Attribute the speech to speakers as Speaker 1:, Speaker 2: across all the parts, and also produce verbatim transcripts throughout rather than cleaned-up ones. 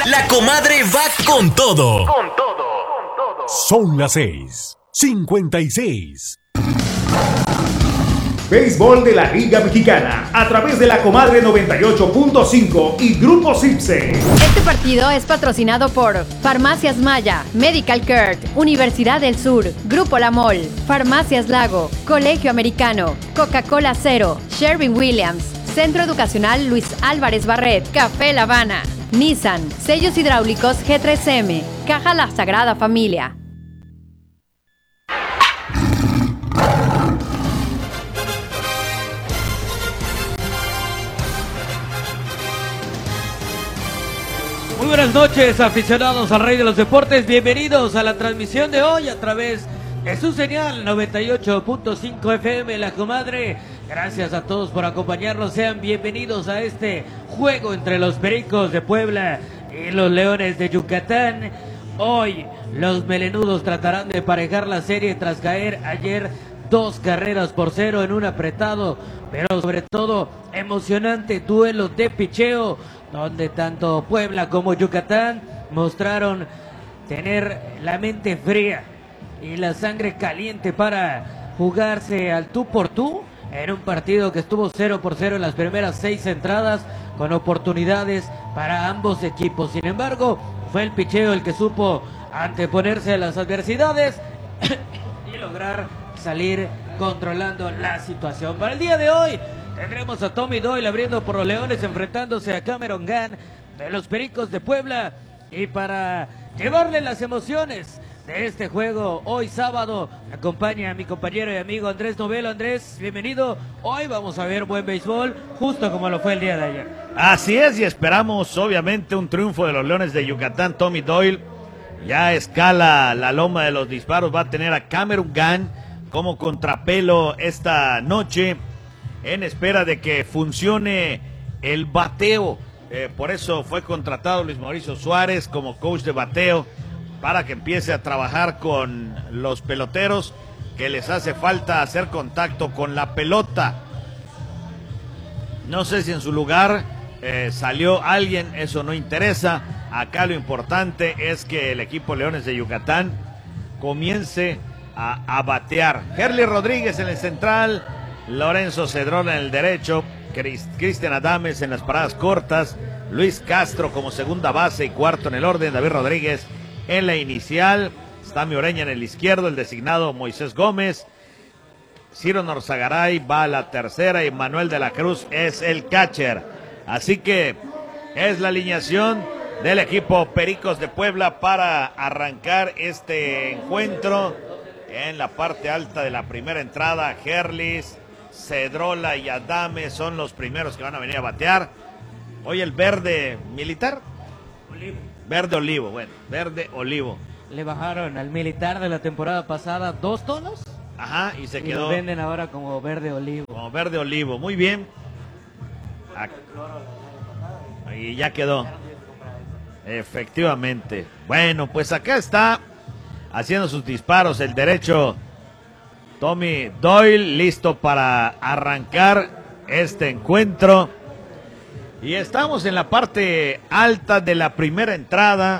Speaker 1: La comadre va con todo.
Speaker 2: Con todo. Con todo.
Speaker 3: Son las seis, cincuenta y seis.
Speaker 4: Béisbol de la Liga Mexicana a través de la Comadre noventa y ocho punto cinco y Grupo Cipse.
Speaker 5: Este partido es patrocinado por Farmacias Maya, Medical Care, Universidad del Sur, Grupo La Mol, Farmacias Lago, Colegio Americano, Coca-Cola Cero, Sherwin Williams, Centro Educacional Luis Álvarez Barret, Café La Habana, Nissan, Sellos Hidráulicos G tres M, Caja La Sagrada Familia.
Speaker 6: Muy buenas noches, aficionados al Rey de los Deportes. Bienvenidos a la transmisión de hoy a través de su señal noventa y ocho punto cinco F M, La Comadre. Gracias a todos por acompañarnos. Sean bienvenidos a este juego entre los Pericos de Puebla y los Leones de Yucatán. Hoy los melenudos tratarán de emparejar la serie tras caer ayer dos carreras por cero en un apretado, pero sobre todo emocionante duelo de picheo, donde tanto Puebla como Yucatán mostraron tener la mente fría y la sangre caliente para jugarse al tú por tú en un partido que estuvo cero por cero en las primeras seis entradas, con oportunidades para ambos equipos. Sin embargo, fue el picheo el que supo anteponerse a las adversidades y lograr salir controlando la situación. Para el día de hoy tendremos a Tommy Doyle abriendo por los Leones, enfrentándose a Cameron Gunn de los Pericos de Puebla. Y para llevarle las emociones de este juego, hoy sábado, me acompaña mi compañero y amigo Andrés Novelo. Andrés, bienvenido. Hoy vamos a ver buen béisbol, justo como lo fue el día de ayer.
Speaker 7: Así es, y esperamos obviamente un triunfo de los Leones de Yucatán. Tommy Doyle ya escala la loma de los disparos, va a tener a Cameron Gunn como contrapelo esta noche, en espera de que funcione el bateo. Eh, por eso fue contratado Luis Mauricio Suárez como coach de bateo, para que empiece a trabajar con los peloteros, que les hace falta hacer contacto con la pelota. No sé si en su lugar eh, salió alguien, eso no interesa. Acá lo importante es que el equipo Leones de Yucatán comience a, a batear. Herly Rodríguez en el central, Lorenzo Cedrón en el derecho, Cristian Adames en las paradas cortas, Luis Castro como segunda base y cuarto en el orden, David Rodríguez en la inicial, Stami Oreña en el izquierdo, el designado Moisés Gómez, Ciro Norzagaray va a la tercera y Manuel de la Cruz es el catcher. Así que es la alineación del equipo Pericos de Puebla para arrancar este encuentro. En la parte alta de la primera entrada, Herlis, Cedrola y Adame son los primeros que van a venir a batear. Hoy el verde militar.
Speaker 6: Olivo.
Speaker 7: Verde olivo, bueno, verde olivo.
Speaker 6: Le bajaron al militar de la temporada pasada dos tonos.
Speaker 7: Ajá, y se
Speaker 6: y
Speaker 7: quedó.
Speaker 6: lo venden ahora como verde olivo.
Speaker 7: Como verde olivo, muy bien. Y ya quedó. Efectivamente. Bueno, pues acá está haciendo sus disparos el derecho Tommy Doyle, listo para arrancar este encuentro. Y estamos en la parte alta de la primera entrada.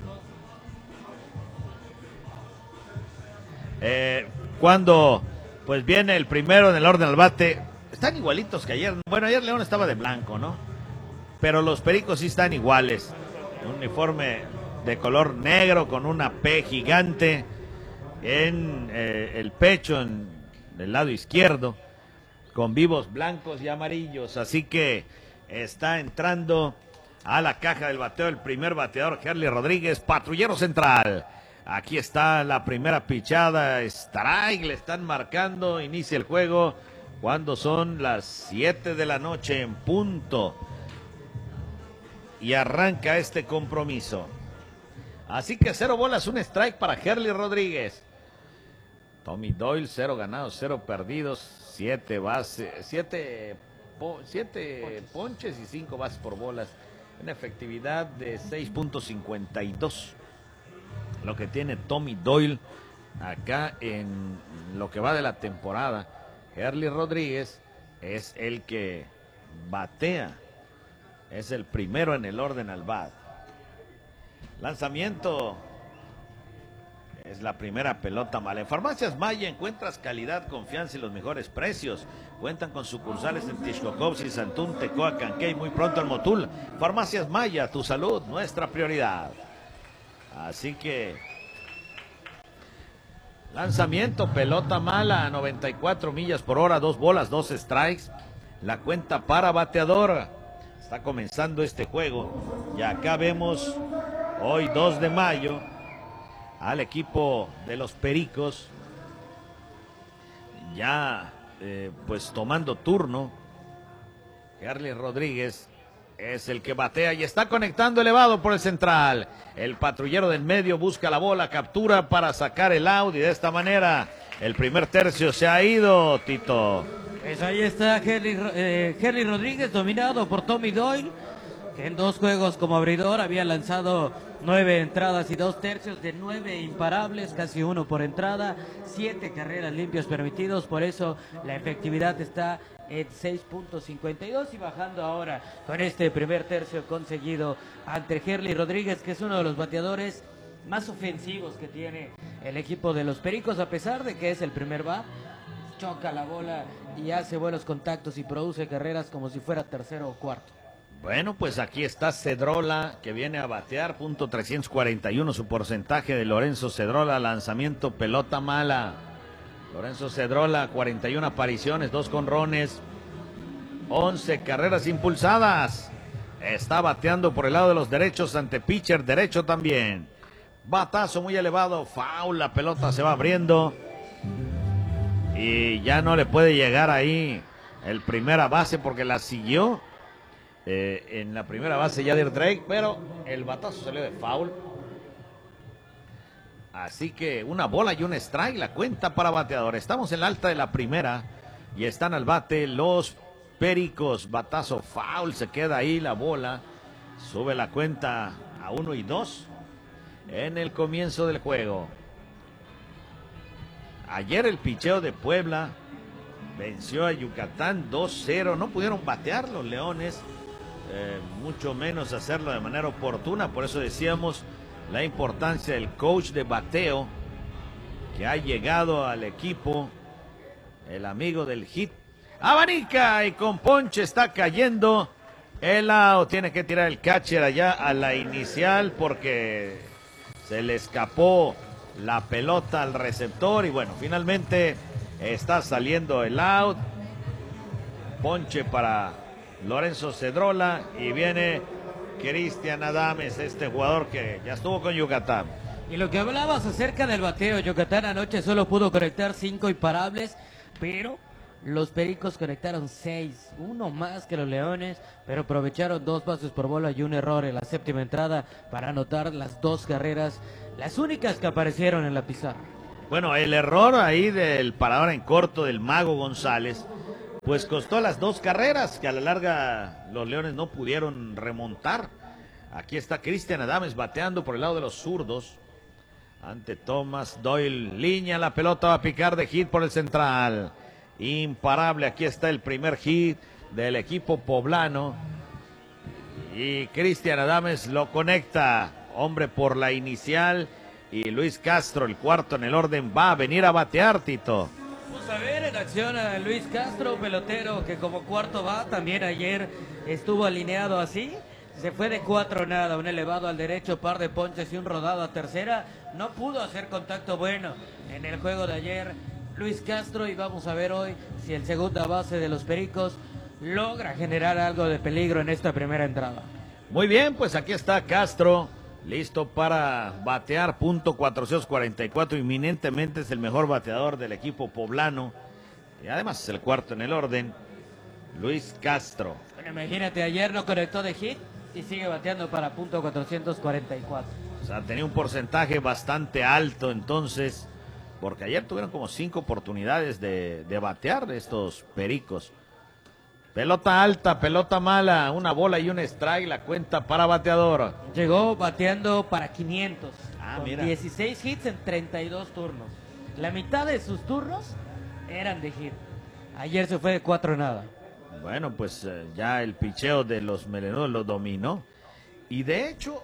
Speaker 7: Eh, cuando pues viene el primero en el orden al bate. Están igualitos que ayer. Bueno, ayer León estaba de blanco, ¿no? Pero los Pericos sí están iguales. Un uniforme de color negro con una P gigante en eh, el pecho, en el lado izquierdo, con vivos blancos y amarillos. Así que está entrando a la caja del bateo el primer bateador, Herly Rodríguez, patrullero central. Aquí está la primera pichada, strike, le están marcando, inicia el juego cuando son las siete de la noche en punto. Y arranca este compromiso. Así que cero bolas, un strike para Herly Rodríguez. Tommy Doyle, cero ganados, cero perdidos, siete bases, siete, po, siete ponches y cinco bases por bolas. Una efectividad de seis punto cincuenta y dos. Lo que tiene Tommy Doyle acá en lo que va de la temporada. Herly Rodríguez es el que batea. Es el primero en el orden al bat. Lanzamiento. Es la primera pelota mala. En Farmacias Maya encuentras calidad, confianza y los mejores precios. Cuentan con sucursales en Tixcocopsi, Santún, Tecoa, Canqué y muy pronto en Motul. Farmacias Maya, tu salud, nuestra prioridad. Así que... lanzamiento, pelota mala a noventa y cuatro millas por hora, dos bolas, dos strikes. La cuenta para bateador. Está comenzando este juego. Y acá vemos hoy dos de mayo al equipo de los Pericos ya eh, pues tomando turno. Carly Rodríguez es el que batea y está conectando elevado por el central. El patrullero del medio busca la bola, captura para sacar el out y de esta manera el primer tercio se ha ido, Tito.
Speaker 6: Pues ahí está Henry, eh, Henry Rodríguez, dominado por Tommy Doyle, que en dos juegos como abridor había lanzado nueve entradas y dos tercios de nueve imparables, casi uno por entrada, siete carreras limpios permitidos, por eso la efectividad está en seis punto cincuenta y dos y bajando ahora con este primer tercio conseguido ante Henry Rodríguez, que es uno de los bateadores más ofensivos que tiene el equipo de los Pericos, a pesar de que es el primer bat. Choca la bola y hace buenos contactos y produce carreras como si fuera tercero o cuarto.
Speaker 7: Bueno, pues aquí está Cedrola, que viene a batear, punto trescientos cuarenta y uno su porcentaje de Lorenzo Cedrola, lanzamiento, pelota mala. Lorenzo Cedrola, cuarenta y una apariciones, dos jonrones, once carreras impulsadas. Está bateando por el lado de los derechos ante pitcher derecho también. Batazo muy elevado, foul, la pelota se va abriendo. Y ya no le puede llegar ahí el primera base porque la siguió eh, en la primera base Yadir Drake, pero el batazo salió de foul. Así que una bola y un strike, la cuenta para bateador. Estamos en la alta de la primera y están al bate los Pericos. Batazo foul, se queda ahí la bola. Sube la cuenta a uno y dos en el comienzo del juego. Ayer el picheo de Puebla venció a Yucatán dos cero. No pudieron batear los Leones, eh, mucho menos hacerlo de manera oportuna. Por eso decíamos la importancia del coach de bateo que ha llegado al equipo, el amigo del hit. Abanica y con ponche está cayendo el out. Tiene que tirar el catcher allá a la inicial porque se le escapó la pelota al receptor y bueno, finalmente está saliendo el out. Ponche para Lorenzo Cedrola y viene Cristian Adames, este jugador que ya estuvo con Yucatán.
Speaker 6: Y lo que hablabas acerca del bateo, Yucatán anoche solo pudo conectar cinco imparables, pero los Pericos conectaron seis, uno más que los Leones, pero aprovecharon dos bases por bola y un error en la séptima entrada para anotar las dos carreras, las únicas que aparecieron en la pizarra.
Speaker 7: Bueno, el error ahí del parador en corto del Mago González, pues costó las dos carreras que a la larga los Leones no pudieron remontar. Aquí está Cristian Adames bateando por el lado de los zurdos ante Thomas Doyle. Línea, la pelota va a picar de hit por el central. Imparable, aquí está el primer hit del equipo poblano. Y Cristian Adames lo conecta. Hombre por la inicial. Y Luis Castro, el cuarto en el orden, va a venir a batear, Tito.
Speaker 6: Vamos a ver en acción a Luis Castro, pelotero que como cuarto va, también ayer estuvo alineado así. Se fue de cuatro nada, un elevado al derecho, par de ponches y un rodado a tercera. No pudo hacer contacto bueno en el juego de ayer Luis Castro, y vamos a ver hoy si el segunda base de los Pericos logra generar algo de peligro en esta primera entrada.
Speaker 7: Muy bien, pues aquí está Castro, listo para batear, punto cuatrocientos cuarenta y cuatro, inminentemente es el mejor bateador del equipo poblano, y además es el cuarto en el orden, Luis Castro.
Speaker 6: Bueno, imagínate, ayer no conectó de hit y sigue bateando para punto cuatrocientos cuarenta y cuatro.
Speaker 7: O sea, tenía un porcentaje bastante alto entonces, porque ayer tuvieron como cinco oportunidades de, de batear estos Pericos. Pelota alta, pelota mala, una bola y un strike, la cuenta para bateador.
Speaker 6: Llegó bateando para quinientos,
Speaker 7: ah,
Speaker 6: con
Speaker 7: mira.
Speaker 6: dieciséis hits en treinta y dos turnos. La mitad de sus turnos eran de hit. Ayer se fue de cuatro nada.
Speaker 7: Bueno, pues eh, ya el picheo de los melenudos lo dominó. Y de hecho,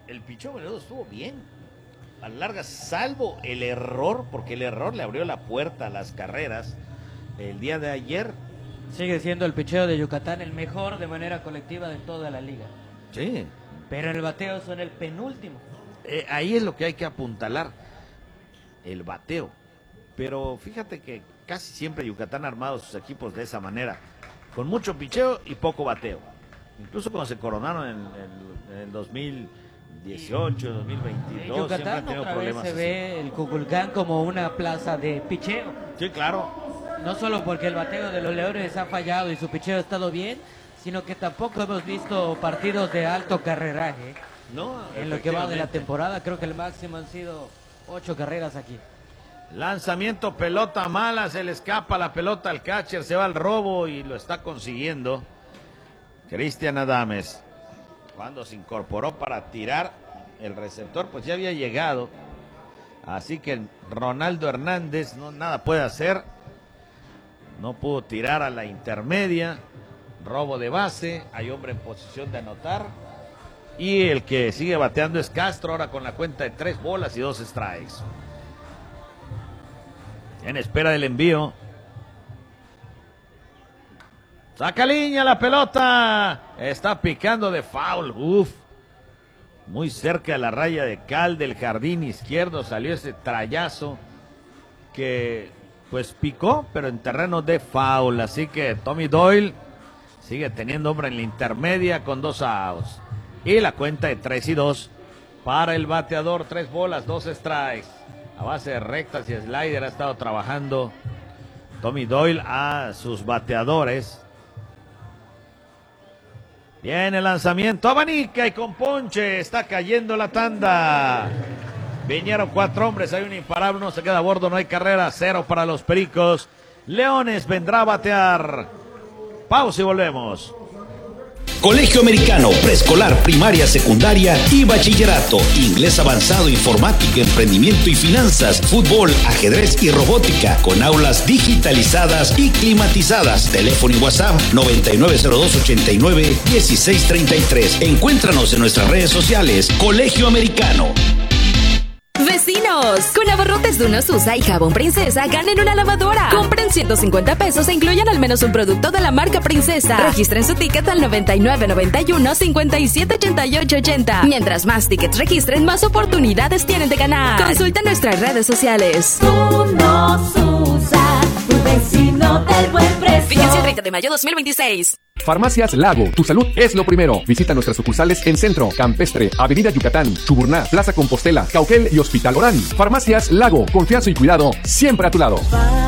Speaker 7: el picheo Venezuela estuvo bien. A la larga, salvo el error, porque el error le abrió la puerta a las carreras el día de ayer.
Speaker 6: Sigue siendo el picheo de Yucatán el mejor de manera colectiva de toda la liga.
Speaker 7: Sí.
Speaker 6: Pero en el bateo son el penúltimo.
Speaker 7: Eh, ahí es lo que hay que apuntalar, el bateo. Pero fíjate que casi siempre Yucatán ha armado sus equipos de esa manera, con mucho picheo y poco bateo. Incluso cuando se coronaron en, en, en el dos mil dieciocho, dos mil veintidós,
Speaker 6: En
Speaker 7: siempre
Speaker 6: Yucatán
Speaker 7: han tenido
Speaker 6: otra vez
Speaker 7: problemas
Speaker 6: se
Speaker 7: así.
Speaker 6: ve el Cuculcán como una plaza de picheo.
Speaker 7: Sí, claro.
Speaker 6: No solo porque el bateo de los Leones ha fallado y su picheo ha estado bien, sino que tampoco hemos visto partidos de alto carreraje.
Speaker 7: No,
Speaker 6: En lo que va de la
Speaker 7: efectivamente.
Speaker 6: temporada, creo que el máximo han sido ocho carreras aquí.
Speaker 7: Lanzamiento, pelota mala, se le escapa la pelota al catcher, se va al robo y lo está consiguiendo Cristian Adames. Cuando se incorporó para tirar, el receptor pues ya había llegado, así que Ronaldo Hernández no nada puede hacer, no pudo tirar a la intermedia, robo de base, hay hombre en posición de anotar y el que sigue bateando es Castro, ahora con la cuenta de tres bolas y dos strikes. En espera del envío. Saca línea la pelota. Está picando de foul. Uf. Muy cerca de la raya de cal del jardín izquierdo salió ese trayazo que pues picó, pero en terreno de foul. Así que Tommy Doyle sigue teniendo hombre en la intermedia con dos outs. Y la cuenta de tres y dos para el bateador. Tres bolas, dos strikes. A base de rectas y slider ha estado trabajando Tommy Doyle a sus bateadores. Viene el lanzamiento, abanica y con ponche, está cayendo la tanda. Vinieron cuatro hombres, hay un imparable, uno se queda a bordo, no hay carrera, cero para los Pericos. Leones vendrá a batear. Pausa y volvemos.
Speaker 2: Colegio Americano, preescolar, primaria, secundaria y bachillerato. Inglés avanzado, informática, emprendimiento y finanzas, fútbol, ajedrez y robótica, con aulas digitalizadas y climatizadas. Teléfono y WhatsApp noventa y nueve cero dos ochenta y nueve dieciséis treinta y tres. Encuéntranos en nuestras redes sociales. Colegio Americano.
Speaker 8: Vecinos, con abarrotes de Unos Usa y jabón Princesa, ganen una lavadora. Compren ciento cincuenta pesos e incluyan al menos un producto de la marca Princesa. Registren su ticket al noventa y nueve noventa y uno cincuenta y siete ochenta y ocho ochenta. Mientras más tickets registren, más oportunidades tienen de ganar. Consulta nuestras redes sociales.
Speaker 9: Unos Usa, tu vecino del buen precio.
Speaker 8: Fíjense el treinta de mayo dos mil veintiséis.
Speaker 10: Farmacias Lago, tu salud es lo primero. Visita nuestras sucursales en Centro, Campestre, Avenida Yucatán, Chuburná, Plaza Compostela, Cauquel y Hospital Orán. Farmacias Lago, confianza y cuidado siempre a tu lado.